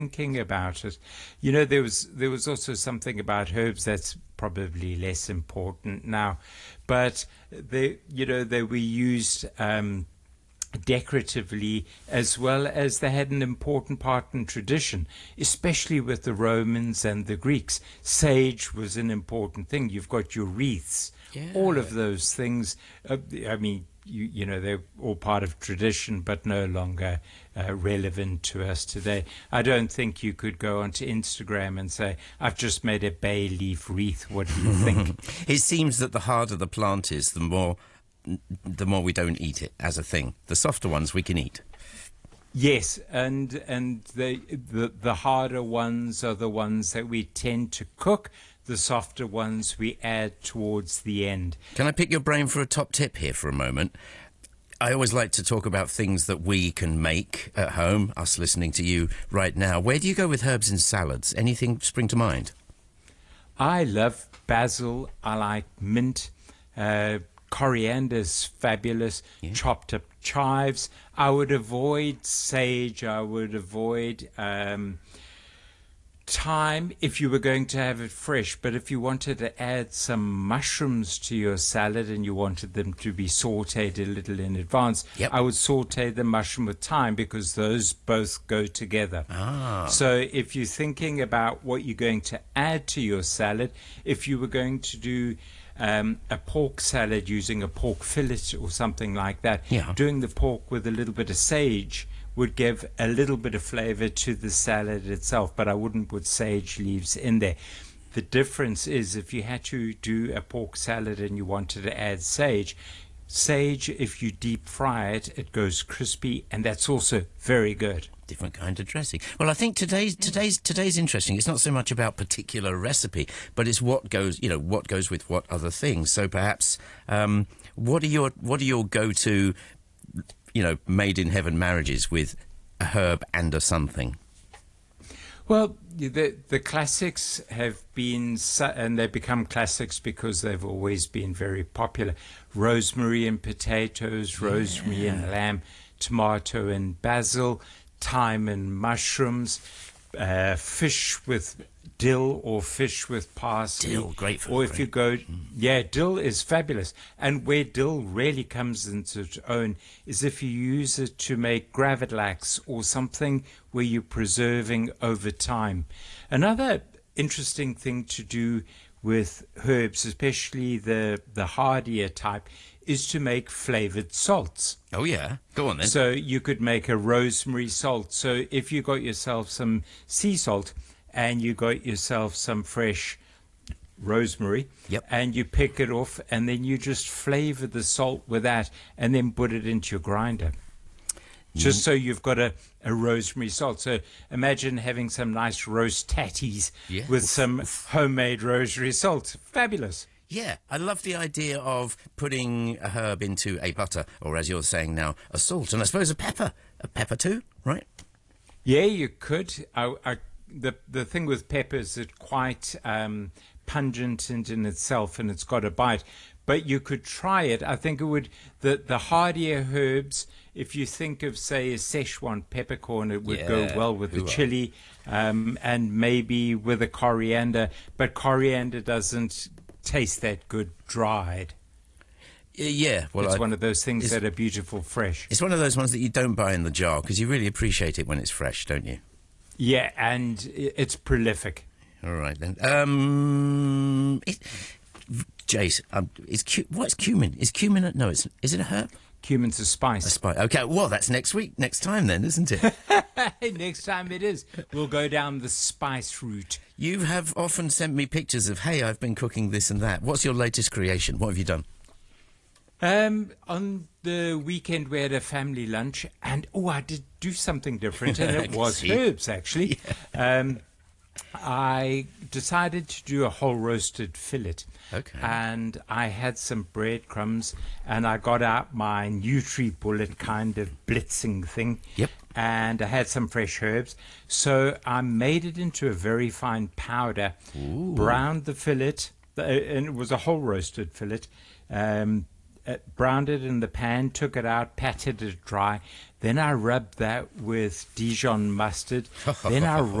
thinking about it, there was also something about herbs that's probably less important now, but they were used decoratively, as well as they had an important part in tradition, especially with the Romans and the Greeks. Sage was an important thing. You've got your wreaths, all Yeah. of those things. I mean, they're all part of tradition, but no longer relevant to us today. I don't think you could go onto Instagram and say, "I've just made a bay leaf wreath. What do you think?" It seems that the harder the plant is, the more we don't eat it as a thing. The softer ones we can eat. Yes, and the harder ones are the ones that we tend to cook. The softer ones we add towards the end. Can I pick your brain for a top tip here for a moment? I always like to talk about things that we can make at home, us listening to you right now. Where do you go with herbs in salads? Anything spring to mind? I love basil. I like mint. Coriander's fabulous. Yeah. Chopped up chives. I would avoid sage. I would avoid thyme if you were going to have it fresh. But if you wanted to add some mushrooms to your salad and you wanted them to be sauteed a little in advance, Yep. I would saute the mushroom with thyme, because those both go together. So if you're thinking about what you're going to add to your salad, if you were going to do a pork salad using a pork fillet or something like that, Yeah. doing the pork with a little bit of sage would give a little bit of flavor to the salad itself, but I wouldn't put sage leaves in there. The difference is, if you had to do a pork salad and you wanted to add sage, if you deep fry it, it goes crispy, and that's also very good. Different kind of dressing. Well, I think today's interesting. It's not so much about particular recipe, but it's what goes with what other things. So perhaps, what are your go-to, made in heaven marriages with a herb and a something? Well, the classics have been, and they become classics because they've always been very popular. Rosemary and potatoes, rosemary and lamb, tomato and basil, thyme and mushrooms, fish with dill or fish with parsley. Dill, great for Or if you go, dill is fabulous. And where dill really comes into its own is if you use it to make gravlax or something where you're preserving over time. Another interesting thing to do with herbs, especially the hardier type, is to make flavored salts. Oh yeah, go on then. So you could make a rosemary salt. So if you got yourself some sea salt and you got yourself some fresh rosemary, Yep. and you pick it off, and then you just flavor the salt with that, and then put it into your grinder. Just so you've got a rosemary salt. So imagine having some nice roast tatties Yeah. with some homemade rosemary salt. Fabulous. Yeah, I love the idea of putting a herb into a butter, or as you're saying now, a salt, and I suppose a pepper too, right? Yeah, you could. The thing with pepper is it's quite pungent in itself, and it's got a bite. But you could try it. I think it would, the hardier herbs, if you think of, say, a Szechuan peppercorn, it would go well with the chili, and maybe with a coriander. But coriander doesn't taste that good dried. Yeah, well, It's one of those things that are beautiful fresh. it's one of those ones that you don't buy in the jar because you really appreciate it when it's fresh, don't you? Yeah, and it's prolific. All right then. Jace, what's cumin? Is cumin? No, is it a herb? Cumin's a spice. A spice. Okay, well, that's next time then, isn't it? Next time it is. We'll go down the spice route. You have often sent me pictures of, hey, I've been cooking this and that. What's your latest creation? What have you done? On the weekend we had a family lunch, and I did do something different, and it was herbs, actually. Yeah. I decided to do a whole roasted fillet. Okay. And I had some breadcrumbs, and I got out my NutriBullet kind of blitzing thing. Yep. And I had some fresh herbs. So I made it into a very fine powder, browned the fillet, and it was a whole roasted fillet, browned it in the pan, took it out, patted it dry. Then I rubbed that with Dijon mustard. Then I